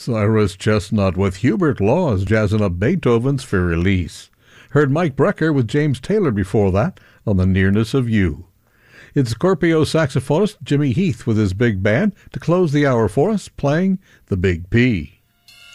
Cyrus Chestnut with Hubert Laws jazzing up Beethoven's Fur-Elise. Heard Mike Brecker with James Taylor before that on The Nearness of You. It's Scorpio saxophonist Jimmy Heath with his big band to close the hour for us, playing the Big P.